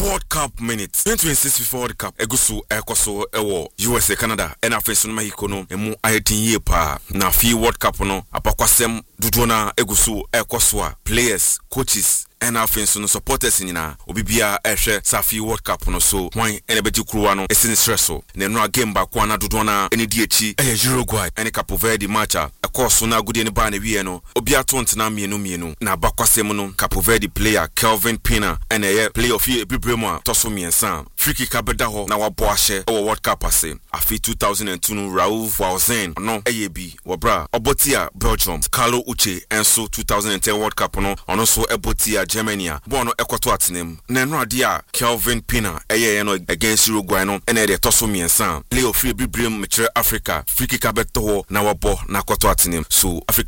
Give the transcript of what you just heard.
World Cup minutes 2026 FIFA World Cup egusu ekoso ewo USA Canada and afeso no Mexico no emu ayetin ye pa na fi World Cup no apakwasem dudu na egusu ekoso a players coaches and afeso no supporters nyina obibia ehwe safi World Cup no so hwan ene beji kruwa no esini stresso na no game ba kwa na dudu na ene di echi Uruguay ene Cape Verde matcha ekoso na agudi ne ba na wie no obia to ntena mienu na abakwasem no Cape Verde player Kelvin Pina ene play of Bremo toso miensa free kick abeda ho na wabo ahye o World Cup ase afi 2002 no Raul Valzen no eyebi wobra obotia Belgium Carlo Uche enso 2010 World Cup no ono so ebotia Germany bono ekoto atenem na no ade a Kelvin Pina eye no against Uruguay no ene de toso miensa play of Bremo mechere Africa free kick abeda ho na wabo na koto atenem so Africa